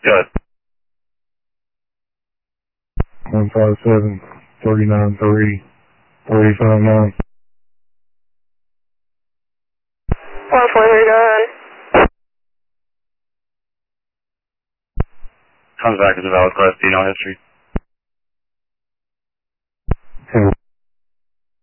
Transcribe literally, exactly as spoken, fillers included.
Good. one five seven, three nine three, three five nine. one four three, go ahead. Comes back as a valid quest, do you know history?